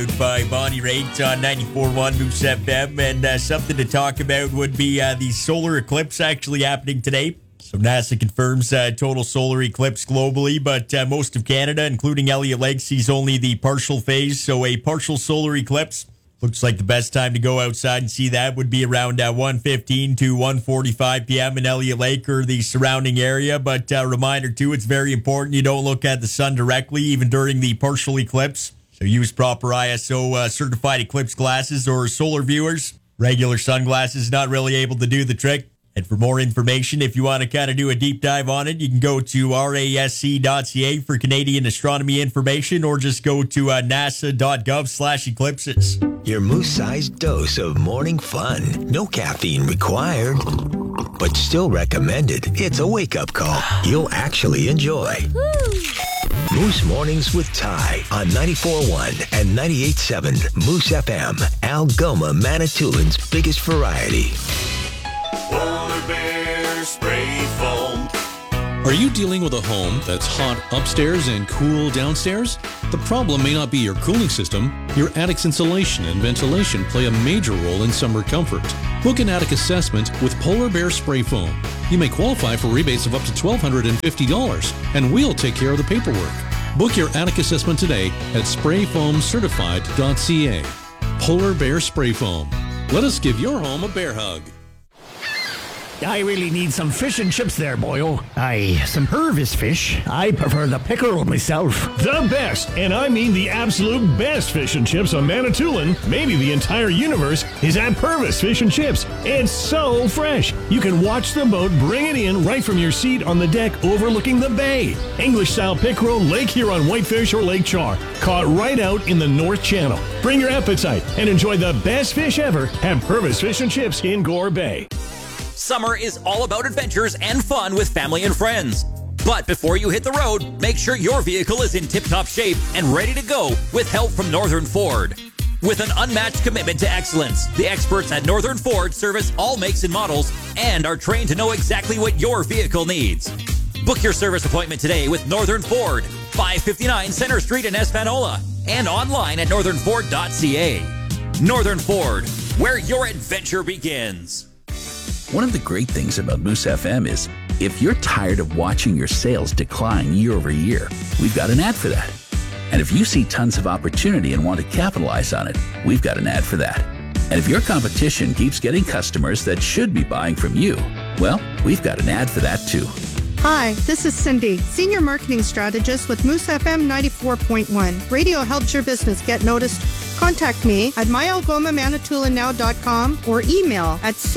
By Bonnie Raitt on 94.1 Moose FM, and something to talk about would be the solar eclipse actually happening today. So NASA confirms total solar eclipse globally, but most of Canada, including Elliott Lake, sees only the partial phase. So a partial solar eclipse looks like the best time to go outside and see that would be around 1:15 to 1:45 p.m. in Elliott Lake or the surrounding area. But reminder too, it's very important you don't look at the sun directly, even during the partial eclipse. So use proper ISO certified eclipse glasses or solar viewers. Regular sunglasses not really able to do the trick. And for more information, if you want to kind of do a deep dive on it, you can go to rasc.ca for Canadian astronomy information, or just go to nasa.gov/eclipses. Your moose-sized dose of morning fun. No caffeine required, but still recommended. It's a wake-up call you'll actually enjoy. Moose Mornings with Ty on 94.1 and 98.7 Moose FM, Algoma, Manitoulин's biggest variety. Polar Bear Spray Foam. Are you dealing with a home that's hot upstairs and cool downstairs? The problem may not be your cooling system. Your attic's insulation and ventilation play a major role in summer comfort. Book an attic assessment with Polar Bear Spray Foam. You may qualify for rebates of up to $1,250, and we'll take care of the paperwork. Book your attic assessment today at sprayfoamcertified.ca. Polar Bear Spray Foam. Let us give your home a bear hug. I really need some fish and chips there, boyo. Aye, some Purvis fish. I prefer the pickerel myself. The best, and I mean the absolute best fish and chips on Manitoulin, maybe the entire universe, is at Purvis Fish and Chips. It's so fresh. You can watch the boat bring it in right from your seat on the deck overlooking the bay. English-style pickerel, Lake Huron whitefish, or Lake Char, caught right out in the North Channel. Bring your appetite and enjoy the best fish ever at Purvis Fish and Chips in Gore Bay. Summer is all about adventures and fun with family and friends. But before you hit the road, make sure your vehicle is in tip-top shape and ready to go with help from Northern Ford. With an unmatched commitment to excellence, the experts at Northern Ford service all makes and models and are trained to know exactly what your vehicle needs. Book your service appointment today with Northern Ford, 559 Center Street in Espanola, and online at northernford.ca. Northern Ford, where your adventure begins. One of the great things about Moose FM is if you're tired of watching your sales decline year over year, we've got an ad for that. And if you see tons of opportunity and want to capitalize on it, we've got an ad for that. And if your competition keeps getting customers that should be buying from you, well, we've got an ad for that too. Hi, this is Cindy, Senior Marketing Strategist with Moose FM 94.1. Radio helps your business get noticed. Contact me at myalgomamanitoulinow.com or email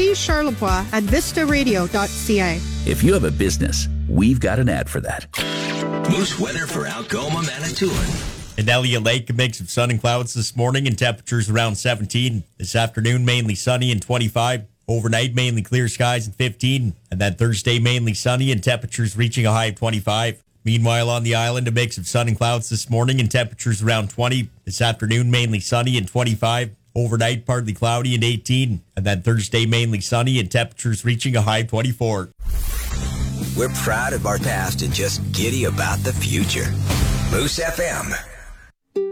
atccharlevoix@vistaradio.ca. If you have a business, we've got an ad for that. Moose weather for Algoma, Manitoulin. In Elliott Lake, a mix of sun and clouds this morning and temperatures around 17. This afternoon, mainly sunny and 25. Overnight, mainly clear skies and 15. And then Thursday, mainly sunny and temperatures reaching a high of 25. Meanwhile, on the island, a mix of sun and clouds this morning and temperatures around 20. This afternoon, mainly sunny and 25. Overnight, partly cloudy and 18. And then Thursday, mainly sunny and temperatures reaching a high of 24. We're proud of our past and just giddy about the future. Moose FM.